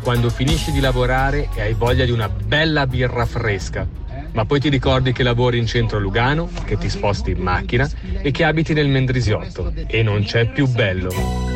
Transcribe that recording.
quando finisci di lavorare e hai voglia di una bella birra fresca, ma poi ti ricordi che lavori in centro a Lugano, che ti sposti in macchina e che abiti nel Mendrisiotto, e non c'è più bello.